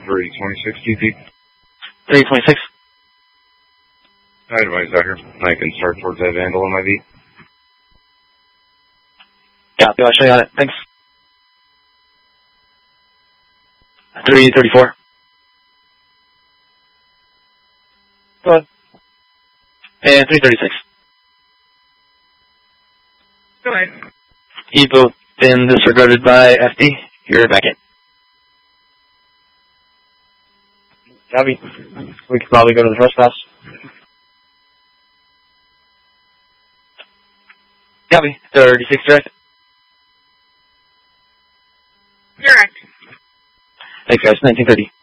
326 GP. 326. I advise out here. I can start towards that vandal on my V. Copy, I'll show you on it. Thanks. 334. Go ahead. And 336. Go ahead. You've both been disregarded by FD. You're back in. Copy. We could probably go to the trespass. Copy. 36 direct. Direct. Thanks, guys. 1930.